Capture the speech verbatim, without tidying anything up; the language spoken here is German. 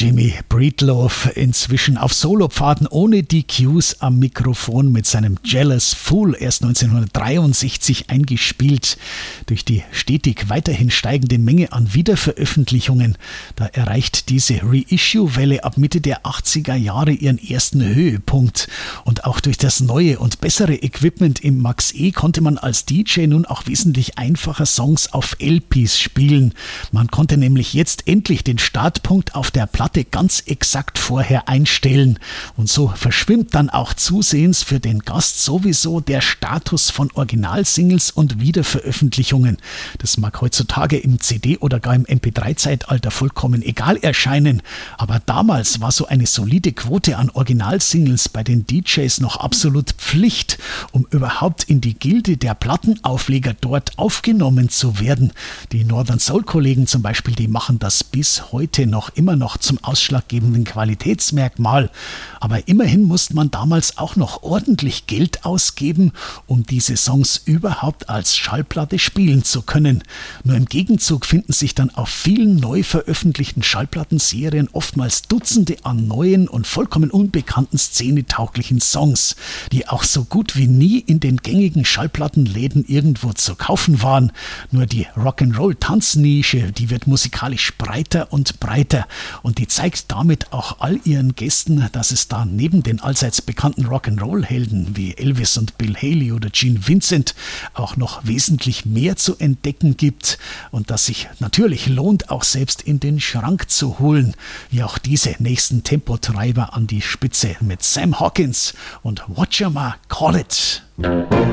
Jimmy Breedlove inzwischen auf Solopfaden ohne D Qs am Mikrofon mit seinem Jealous Fool erst neunzehnhundertdreiundsechzig eingespielt. Durch die stetig weiterhin steigende Menge an Wiederveröffentlichungen, da erreicht diese Reissue-Welle ab Mitte der achtziger Jahre ihren ersten Höhepunkt. Und auch durch das neue und bessere Equipment im Max E konnte man als D J nun auch wesentlich einfacher Songs auf L Ps spielen. Man konnte nämlich jetzt endlich den Startpunkt auf der Platte ganz exakt vorher einstellen. Und so verschwimmt dann auch zusehends für den Gast sowieso der Status von Originalsingles und Wiederveröffentlichungen. Das mag heutzutage im C D- oder gar im M P drei Zeitalter vollkommen egal erscheinen, aber damals war so eine solide Quote an Originalsingles bei den D Js noch absolut Pflicht, um überhaupt in die Gilde der Plattenaufleger dort aufgenommen zu werden. Die Northern Soul Kollegen zum Beispiel, die machen das bis heute noch immer noch zum ausschlaggebenden Qualitätsmerkmal. Aber immerhin musste man damals auch noch ordentlich Geld ausgeben, um diese Songs überhaupt als Schallplatte spielen zu können. Nur im Gegenzug finden sich dann auf vielen neu veröffentlichten Schallplattenserien oftmals Dutzende an neuen und vollkommen unbekannten szenetauglichen Songs, die auch so gut wie nie in den gängigen Schallplattenläden irgendwo zu kaufen waren. Nur die Rock'n'Roll-Tanznische, die wird musikalisch breiter und breiter und die zeigt damit auch all ihren Gästen, dass es da neben den allseits bekannten Rock'n'Roll-Helden wie Elvis und Bill Haley oder Gene Vincent auch noch wesentlich mehr zu entdecken gibt und dass sich natürlich lohnt, auch selbst in den Schrank zu holen, wie auch diese nächsten Tempotreiber an die Spitze mit Sam Hawkins und Whatchamacallit.